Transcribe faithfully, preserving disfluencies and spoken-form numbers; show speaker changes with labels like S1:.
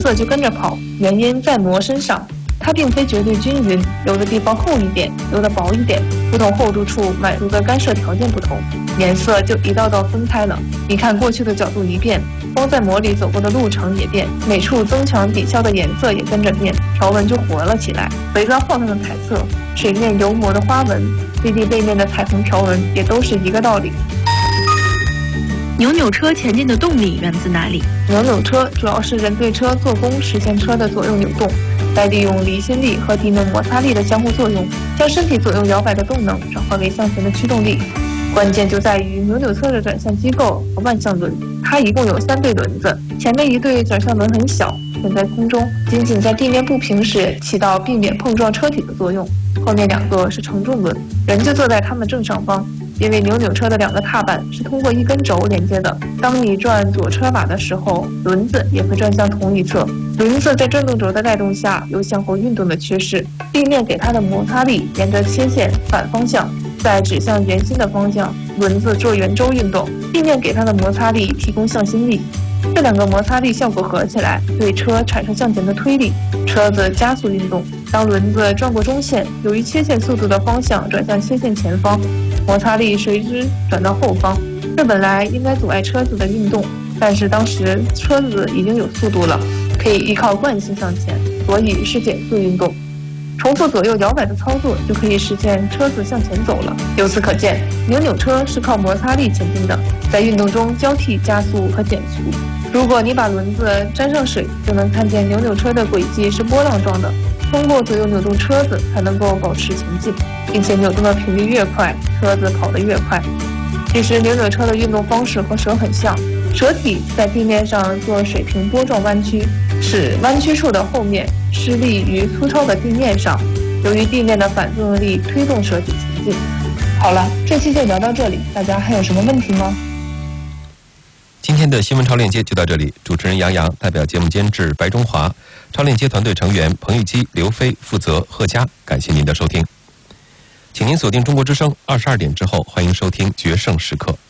S1: 色就跟着跑，原因在膜身上。它并非绝对均匀，有的地方厚一点，有的薄一点，不同厚度处满足的干涉条件不同，颜色就一道道分开了。你看过去的角度一变，光在膜里走过的路程也变，每处增强抵消的颜色也跟着变，条纹就活了起来。围绕后头的彩色，水面油膜的花纹，飞地背面的彩虹条纹，也都是一个道理。
S2: 扭扭车前进的动力源自哪里？
S1: 扭扭车主要是人对车做功实现车的左右扭动，再利用离心力和地面摩擦力的相互作用，将身体左右摇摆的动能转化为向前的驱动力。关键就在于扭扭车的转向机构和万向轮，它一共有三对轮子，前面一对转向轮很小，悬在空中，仅仅在地面不平时起到避免碰撞车体的作用。后面两个是承重轮，人就坐在它们正上方。因为扭扭车的两个踏板是通过一根轴连接的，当你转左车把的时候，轮子也会转向同一侧。轮子在转动轴的带动下有向后运动的趋势，地面给它的摩擦力沿着切线反方向，在指向圆心的方向，轮子做圆周运动，地面给它的摩擦力提供向心力。这两个摩擦力效果合起来，对车产生向前的推力，车子加速运动。当轮子转过中线，由于切线速度的方向转向切线前方，摩擦力随之转到后方，这本来应该阻碍车子的运动，但是当时车子已经有速度了，可以依靠惯性向前，所以是减速运动。重复左右摇摆的操作就可以实现车子向前走了。由此可见，扭扭车是靠摩擦力前进的，在运动中交替加速和减速。如果你把轮子沾上水，就能看见扭扭车的轨迹是波浪状的，通过左右扭动车子才能够保持前进，并且扭动的频率越快，车子跑得越快。其实扭扭车的运动方式和蛇很像，蛇体在地面上做水平波状弯曲，使弯曲处的后面施力于粗糙的地面上，由于地面的反作用力推动蛇体前进。好了，这期就聊到这里，大家还有什么问题吗？
S3: 今天的新闻超链接就到这里，主持人杨洋，代表节目监制白中华，超链接团队成员彭玉基、刘飞，负责贺佳，感谢您的收听。请您锁定中国之声，二十二点之后，欢迎收听决胜时刻。